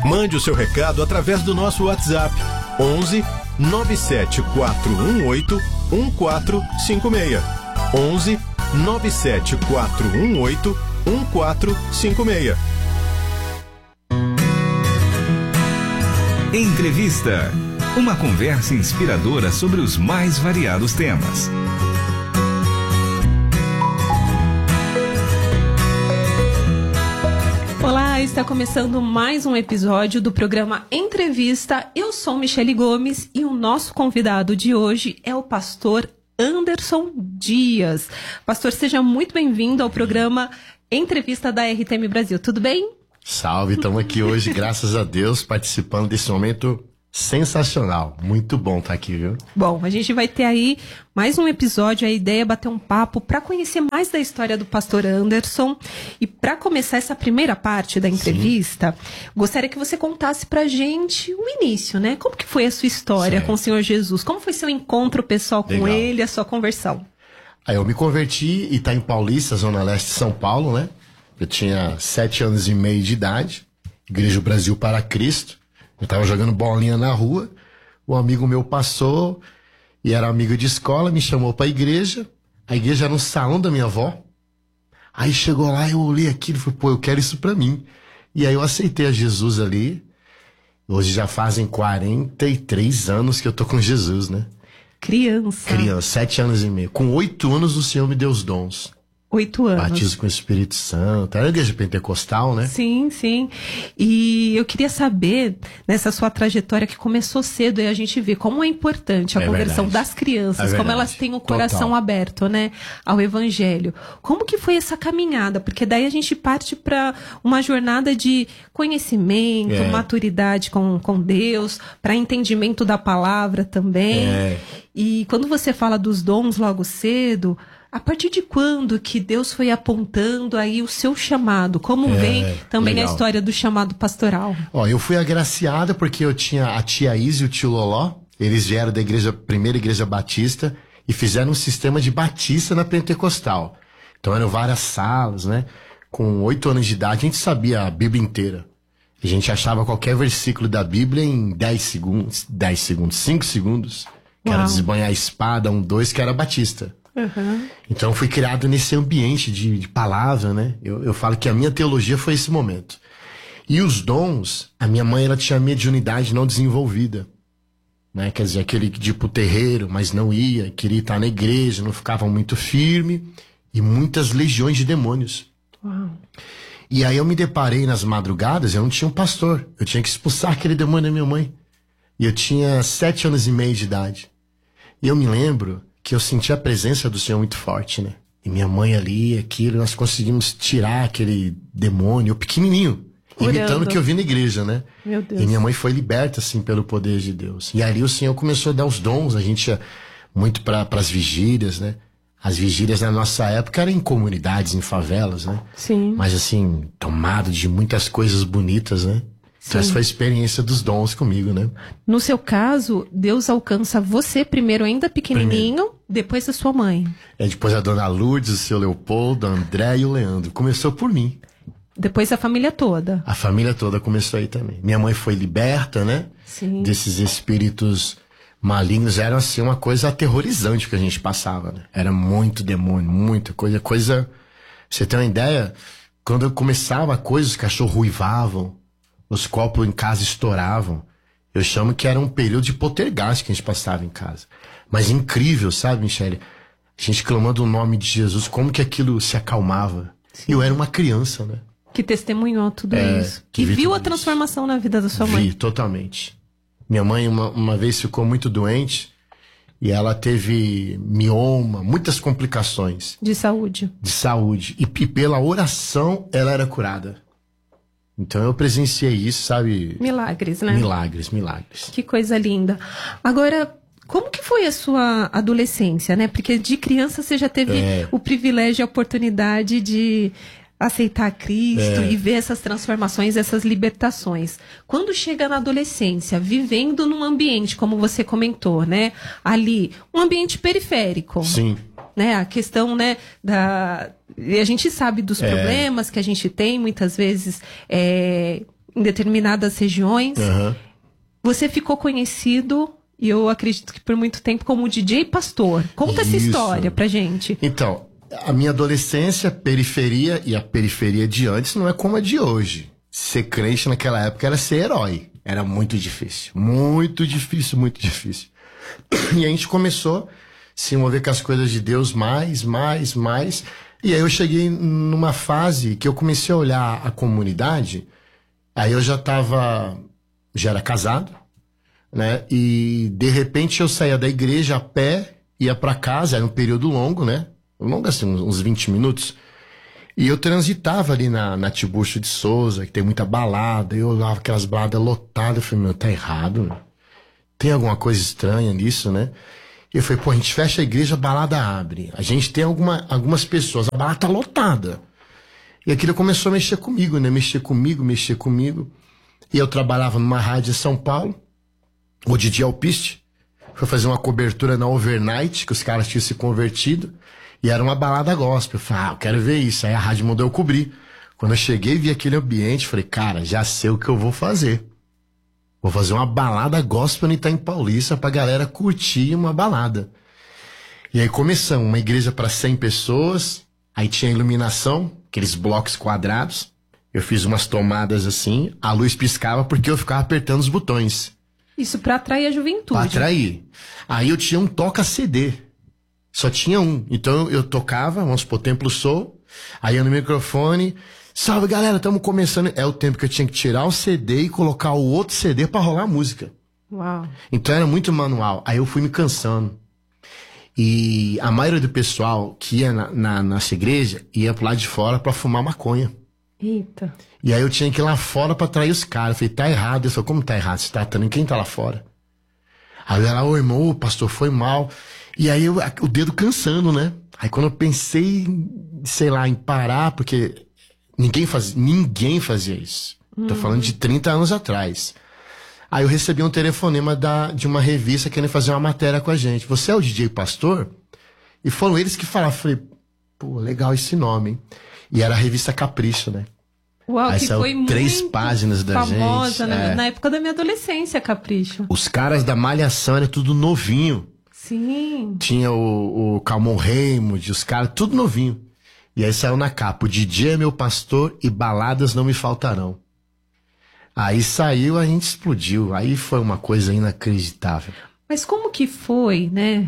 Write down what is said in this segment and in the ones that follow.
Mande o seu recado através do nosso WhatsApp 11 97418 1456. 11 97418 1456. Entrevista. Uma conversa inspiradora sobre os mais variados temas. Olá, está começando mais um episódio do programa Entrevista. Eu sou Michele Gomes e o nosso convidado de hoje é o pastor Anderson Dias. Pastor, seja muito bem-vindo ao programa Entrevista da RTM Brasil. Tudo bem? Salve, estamos aqui hoje, graças a Deus, participando desse momento sensacional. Muito bom estar aqui, viu? Bom, a gente vai ter aí mais um episódio. A ideia é bater um papo para conhecer mais da história do pastor Anderson. E para começar essa primeira parte da entrevista, gostaria que você contasse pra gente o início, né? Como que foi a sua história com o Senhor Jesus? Como foi seu encontro pessoal com ele, a sua conversão? Aí eu me converti em Itaim Paulista, Zona Leste de São Paulo, né? Eu tinha 7 anos e meio de idade, Igreja Brasil para Cristo. Eu tava jogando bolinha na rua, um amigo meu passou, e era amigo de escola, me chamou pra igreja. A igreja era no salão da minha avó. Aí chegou lá, eu olhei aquilo e falei, pô, eu quero isso pra mim. E aí eu aceitei a Jesus ali. Hoje já fazem 43 anos que eu tô com Jesus, né? Criança, 7 anos e meio. Com 8 anos o Senhor me deu os dons. 8 anos. Batismo com o Espírito Santo. Era a igreja pentecostal, né? Sim, sim. E eu queria saber, nessa sua trajetória que começou cedo, e a gente vê como é importante a conversão das crianças, como elas têm o coração aberto, né, ao Evangelho. Como que foi essa caminhada? Porque daí a gente parte para uma jornada de conhecimento, maturidade com Deus, para entendimento da palavra também. E quando você fala dos dons logo cedo, a partir de quando que Deus foi apontando aí o seu chamado? Como vem também a história do chamado pastoral? Ó, eu fui agraciada porque eu tinha a tia Isa e o tio Loló. Eles vieram da primeira igreja batista e fizeram um sistema de batista na pentecostal. Então eram várias salas, né? Com 8 anos de idade a gente sabia a Bíblia inteira. A gente achava qualquer versículo da Bíblia em 5 segundos. Que era desbanhar a espada, 1, 2, que era batista. Então eu fui criado nesse ambiente de palavra, né? Eu falo que a minha teologia foi esse momento. E os dons, a minha mãe ela tinha mediunidade não desenvolvida, né? Quer dizer, aquele de ir pro terreiro, mas não ia, queria estar na igreja, não ficava muito firme, e muitas legiões de demônios. E aí eu me deparei nas madrugadas, eu não tinha um pastor, eu tinha que expulsar aquele demônio da minha mãe. E eu tinha 7 anos e meio de idade. E eu me lembro que eu senti a presença do Senhor muito forte, né? E minha mãe ali, aquilo, nós conseguimos tirar aquele demônio, pequenininho, imitando o que eu vi na igreja, né? Meu Deus. E minha mãe foi liberta, assim, pelo poder de Deus. E ali o Senhor começou a dar os dons, a gente ia muito para as vigílias, né? As vigílias na nossa época eram em comunidades, em favelas, né? Sim. Mas assim, tomado de muitas coisas bonitas, né? Então essa foi a experiência dos dons comigo, né? No seu caso, Deus alcança você primeiro, ainda pequenininho, depois a sua mãe. Depois a dona Lourdes, o seu Leopoldo, a André e o Leandro. Começou por mim. Depois a família toda. A família toda começou aí também. Minha mãe foi liberta, né? Sim. Desses espíritos malignos. Era assim uma coisa aterrorizante que a gente passava, né? Era muito demônio, muita coisa. Você tem uma ideia? Quando eu começava a coisa, os cachorros ruivavam. Os copos em casa estouravam. Eu chamo que era um período de poltergeist que a gente passava em casa. Mas incrível, sabe, Michele? A gente clamando o nome de Jesus, como que aquilo se acalmava. Sim. Eu era uma criança, né? Que testemunhou tudo isso. Que viu a transformação na vida da sua mãe. Vi, totalmente. Minha mãe uma vez ficou muito doente e ela teve mioma, muitas complicações. De saúde. De saúde. E pela oração ela era curada. Então eu presenciei isso, sabe? Milagres, né? Milagres. Que coisa linda. Agora, como que foi a sua adolescência, né? Porque de criança você já teve o privilégio e a oportunidade de aceitar Cristo e ver essas transformações, essas libertações. Quando chega na adolescência, vivendo num ambiente, como você comentou, né? Ali, um ambiente periférico. Sim. Né? A questão, né, e a gente sabe dos problemas que a gente tem, muitas vezes, em determinadas regiões. Você ficou conhecido, e eu acredito que por muito tempo, como DJ Pastor. Conta essa história pra gente. Então, a minha adolescência, periferia, e a periferia de antes não é como a de hoje. Ser crente naquela época era ser herói. Era muito difícil. Muito difícil, muito difícil. E a gente começou a se envolver com as coisas de Deus mais. E aí eu cheguei numa fase que eu comecei a olhar a comunidade. Aí eu já era casado, né? E de repente eu saía da igreja a pé, ia pra casa, era um período longo, né? Longo assim, uns 20 minutos. E eu transitava ali na Tiburcio de Souza, que tem muita balada. Eu olhava aquelas baladas lotadas. Eu falei, tá errado, né? Tem alguma coisa estranha nisso, né? E eu falei, a gente fecha a igreja, a balada abre. A gente tem algumas pessoas, a balada tá lotada. E aquilo começou a mexer comigo, né? Mexer comigo. E eu trabalhava numa rádio em São Paulo, o Didi Alpiste. Foi fazer uma cobertura na Overnight, que os caras tinham se convertido. E era uma balada gospel. Eu falei, eu quero ver isso. Aí a rádio mandou eu cobrir. Quando eu cheguei e vi aquele ambiente, falei, cara, já sei o que eu vou fazer. Vou fazer uma balada gospel no Itaim Paulista pra galera curtir uma balada. E aí começamos, uma igreja para 100 pessoas, aí tinha iluminação, aqueles blocos quadrados. Eu fiz umas tomadas assim, a luz piscava porque eu ficava apertando os botões. Isso pra atrair a juventude. Pra atrair. Aí eu tinha um toca-CD. Só tinha um. Então eu tocava, vamos supor, Templo Soul. Aí eu no microfone, salve galera, estamos começando. É o tempo que eu tinha que tirar o CD e colocar o outro CD pra rolar a música. Uau. Então era muito manual. Aí eu fui me cansando. E a maioria do pessoal que ia nessa igreja ia pro lado de fora pra fumar maconha. Eita. E aí eu tinha que ir lá fora pra atrair os caras. Eu falei, tá errado. Eu falei, como tá errado? Você tá tratando quem tá lá fora? Aí ela, ô irmão, o pastor foi mal. E aí o dedo cansando, né? Aí quando eu pensei, sei lá, em parar, porque ninguém fazia isso. Tô falando de 30 anos atrás. Aí eu recebi um telefonema de uma revista querendo fazer uma matéria com a gente. Você é o DJ Pastor? E foram eles que falaram. Falei, pô, legal esse nome, hein? E era a revista Capricho, né? Uau, aí que saiu foi 3 muito páginas da famosa gente. na época da minha adolescência, Capricho. Os caras da Malhação era tudo novinho. Sim. Tinha o Calmon Raymond, os caras, tudo novinho. E aí saiu na capa, o DJ é meu pastor e baladas não me faltarão. Aí saiu, a gente explodiu. Aí foi uma coisa inacreditável. Mas como que foi, né?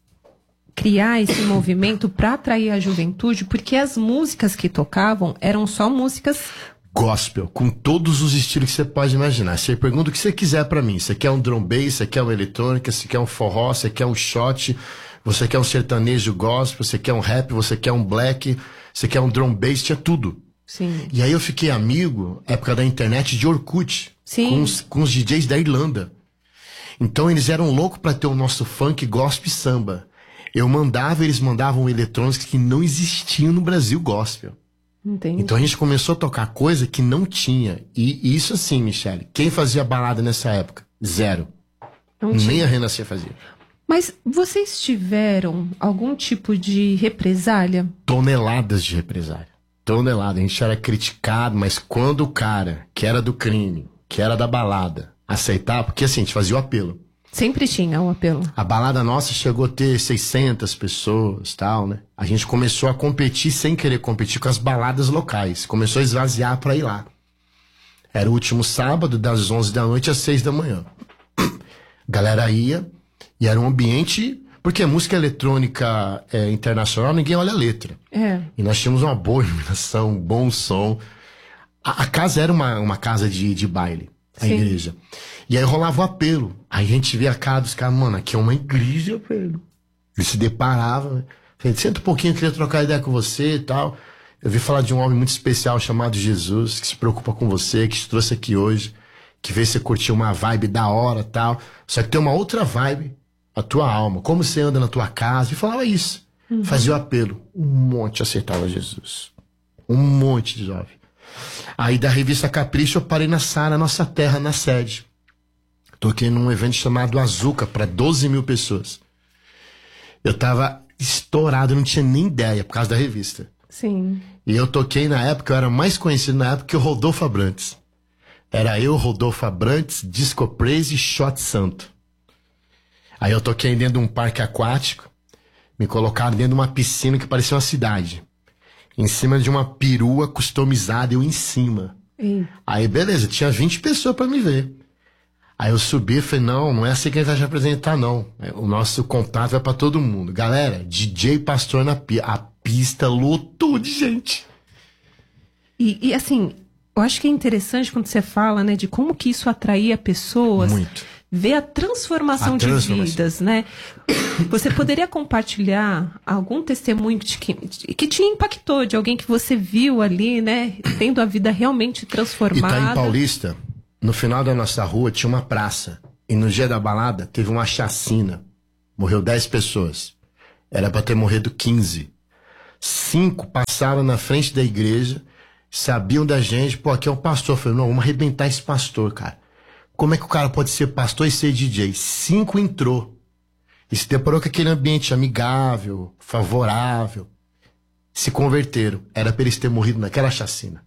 Criar esse movimento para atrair a juventude, porque as músicas que tocavam eram só músicas gospel, com todos os estilos que você pode imaginar. Você pergunta o que você quiser pra mim. Você quer um drum bass, você quer uma eletrônica, você quer um forró, você quer um shot, você quer um sertanejo gospel, você quer um rap, você quer um black, você quer um drum bass, tinha tudo. Sim. E aí eu fiquei amigo, época da internet, de Orkut, com os DJs da Irlanda. Então eles eram loucos pra ter o nosso funk, gospel e samba. Eu mandava, eles mandavam eletrônicos que não existiam no Brasil gospel. Entendi. Então a gente começou a tocar coisa que não tinha. E isso assim, Michele, quem fazia balada nessa época? Zero. Nem a Renascer fazia. Mas vocês tiveram algum tipo de represália? Toneladas de represália. Tonelada. A gente era criticado, mas quando o cara que era do crime, que era da balada, aceitava, porque assim, a gente fazia o apelo. Sempre tinha um apelo. A balada nossa chegou a ter 600 pessoas, tal, né? A gente começou a competir sem querer competir com as baladas locais. Começou a esvaziar pra ir lá. Era o último sábado, das 11 da noite às 6 da manhã. A galera ia, e era um ambiente... Porque música eletrônica internacional, ninguém olha a letra. É. E nós tínhamos uma boa iluminação, um bom som. A casa era uma casa de baile, a igreja. E aí rolava o apelo. Aí a gente via a cara dos caras, mano, aqui é uma igreja, velho. Eles se deparavam, né? Falei, senta um pouquinho, eu queria trocar ideia com você e tal. Eu vi falar de um homem muito especial chamado Jesus, que se preocupa com você, que te trouxe aqui hoje, que vê você curtir uma vibe da hora e tal. Só que tem uma outra vibe, a tua alma, como você anda na tua casa. E falava isso. Fazia o apelo. Um monte aceitava Jesus. Um monte de jovem. Aí da revista Capricho eu parei na Sara, nossa terra, na sede. Toquei num evento chamado Azuca para 12 mil pessoas. Eu tava estourado, não tinha nem ideia por causa da revista. Sim. E eu toquei na época, eu era mais conhecido na época que o Rodolfo Abrantes. Era eu, Rodolfo Abrantes, Disco Praise e Shot Santo. Aí eu toquei dentro de um parque aquático, me colocaram dentro de uma piscina que parecia uma cidade. Em cima de uma perua customizada, eu em cima. Aí beleza, tinha 20 pessoas pra me ver. Aí eu subi e falei, não é assim que a gente vai te apresentar, não. O nosso contato vai pra todo mundo. Galera, DJ Pastor na pista. A pista lotou de gente. E assim, eu acho que é interessante quando você fala, né, de como que isso atraía pessoas. Muito. Ver a transformação de vidas, né? Você poderia compartilhar algum testemunho que te impactou, de alguém que você viu ali, né, tendo a vida realmente transformada? Itaim Paulista, no final da nossa rua tinha uma praça. E no dia da balada teve uma chacina. Morreu 10 pessoas. Era pra ter morrido 15. 5 passaram na frente da igreja, sabiam da gente, pô, aqui é um pastor. Eu falei, não, vamos arrebentar esse pastor, cara. Como é que o cara pode ser pastor e ser DJ? 5 entrou. E se deparou com aquele ambiente amigável, favorável. Se converteram. Era pra eles terem morrido naquela chacina.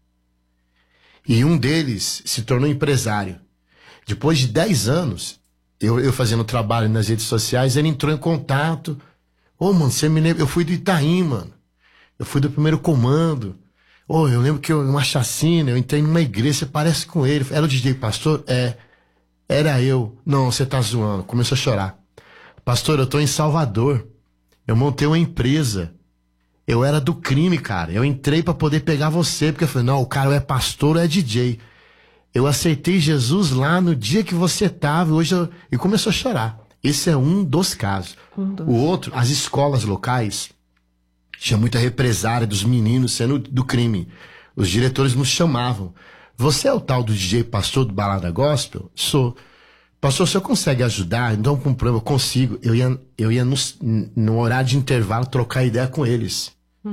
E um deles se tornou empresário. Depois de 10 anos, eu fazendo trabalho nas redes sociais, ele entrou em contato. Ô, mano, você me lembra? Eu fui do Itaim, mano. Eu fui do primeiro comando. Ô, eu lembro que uma chacina, eu entrei numa igreja, você parece com ele. Era o DJ Pastor? Era eu. Não, você tá zoando. Começou a chorar. Pastor, eu tô em Salvador. Eu montei uma empresa. Eu era do crime, cara. Eu entrei pra poder pegar você, porque eu falei, não, o cara é pastor ou é DJ. Eu aceitei Jesus lá no dia que você tava, e começou a chorar. Esse é um dos casos. O outro, as escolas locais, tinha muita represária dos meninos sendo do crime. Os diretores nos chamavam. Você é o tal do DJ Pastor do Balada Gospel? Sou. Pastor, o senhor consegue ajudar? Então, com um problema, eu consigo. Eu ia no horário de intervalo trocar ideia com eles.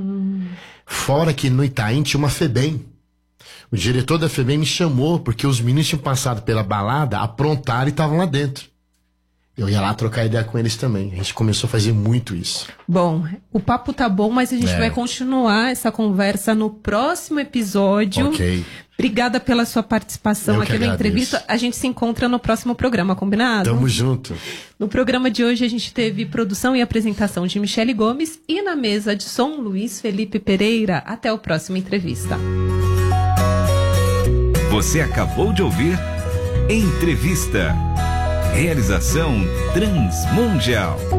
Fora que no Itaim tinha uma FEBEM. O diretor da FEBEM me chamou porque os meninos tinham passado pela balada, aprontaram e estavam lá dentro. Eu ia lá trocar ideia com eles também. A gente começou a fazer muito isso. Bom, o papo tá bom, mas a gente vai continuar essa conversa no próximo episódio. Ok. Obrigada pela sua participação aqui na entrevista. A gente se encontra no próximo programa, combinado? Tamo junto. No programa de hoje a gente teve produção e apresentação de Michele Gomes e na mesa de som Luiz Felipe Pereira. Até o próximo entrevista. Você acabou de ouvir Entrevista. Realização Transmundial.